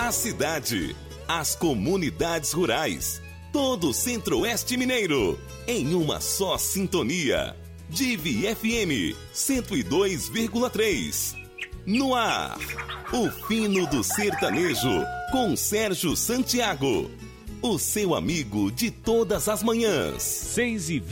a cidade, as comunidades rurais, todo o Centro-Oeste Mineiro, em uma só sintonia. Divi FM 102,3. No ar, o fino do sertanejo, com Sérgio Santiago. O seu amigo de todas as manhãs. 6h20.